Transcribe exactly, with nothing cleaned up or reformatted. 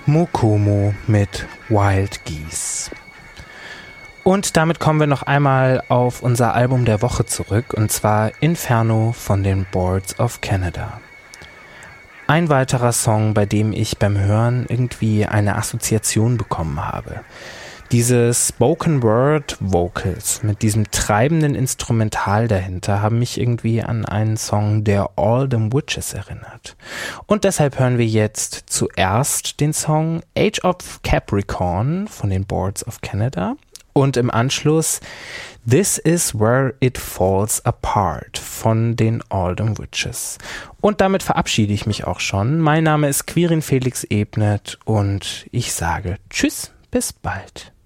Mukumu mit Wild Geese. Und damit kommen wir noch einmal auf unser Album der Woche zurück, und zwar Inferno von den Boards of Canada. Ein weiterer Song, bei dem ich beim Hören irgendwie eine Assoziation bekommen habe. Diese Spoken Word Vocals mit diesem treibenden Instrumental dahinter haben mich irgendwie an einen Song der Oldham Witches erinnert. Und deshalb hören wir jetzt zuerst den Song Age of Capricorn von den Boards of Canada und im Anschluss This is Where It Falls Apart von den Oldham Witches. Und damit verabschiede ich mich auch schon. Mein Name ist Quirin Felix Ebnet und ich sage Tschüss, bis bald.